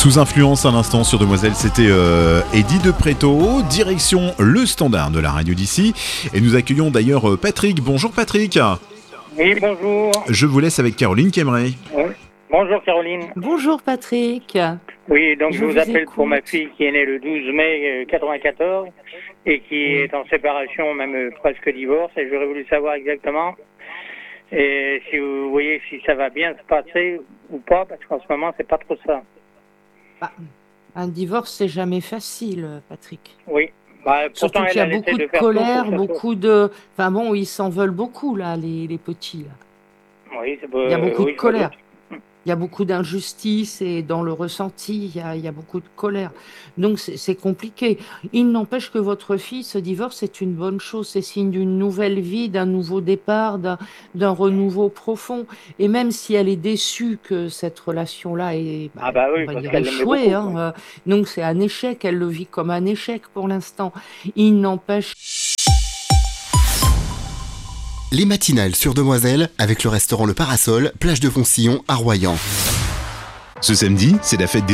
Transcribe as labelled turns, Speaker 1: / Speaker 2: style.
Speaker 1: Sous influence à l'instant sur Demoiselle, c'était Eddie de Préto, direction le standard de la radio d'ici. Et nous accueillons d'ailleurs Patrick. Bonjour Patrick.
Speaker 2: Oui, bonjour.
Speaker 1: Je vous laisse avec Caroline Kemmerer.
Speaker 2: Oui. Bonjour Caroline.
Speaker 3: Bonjour Patrick.
Speaker 2: Oui, donc je vous appelle
Speaker 3: écoute.
Speaker 2: pour ma fille qui est née le 12 mai 94 et qui est en séparation, même presque divorce. Et j'aurais voulu savoir exactement et si vous voyez si ça va bien se passer ou pas, parce qu'en ce moment, c'est pas trop ça.
Speaker 3: Un divorce, c'est jamais facile, Patrick.
Speaker 2: Oui. Bah,
Speaker 3: Surtout
Speaker 2: pourtant,
Speaker 3: qu'il y a
Speaker 2: elle
Speaker 3: beaucoup
Speaker 2: essaie
Speaker 3: de
Speaker 2: faire tout
Speaker 3: colère,
Speaker 2: pour que ça
Speaker 3: beaucoup de... Enfin bon, ils s'en veulent beaucoup, là, les petits. Là.
Speaker 2: soit- Oui,
Speaker 3: Il y a beaucoup
Speaker 2: oui,
Speaker 3: de
Speaker 2: je me
Speaker 3: colère.
Speaker 2: doute.
Speaker 3: Il y a beaucoup d'injustice et dans le ressenti, il y a beaucoup de colère. Donc c'est compliqué. Il n'empêche que votre fille, ce divorce, c'est une bonne chose. C'est signe d'une nouvelle vie, d'un nouveau départ, d'un renouveau profond. Et même si elle est déçue que cette relation-là est,
Speaker 2: Ah bah oui,
Speaker 3: on va
Speaker 2: parce
Speaker 3: dire,
Speaker 2: qu'elle l'aimait
Speaker 3: échouée,
Speaker 2: beaucoup.
Speaker 3: hein, donc c'est un échec. Elle le vit comme un échec pour l'instant. Il n'empêche.
Speaker 4: Les matinales sur Demoiselle avec le restaurant Le Parasol, plage de Foncillon à Royan.
Speaker 1: Ce samedi, c'est la fête des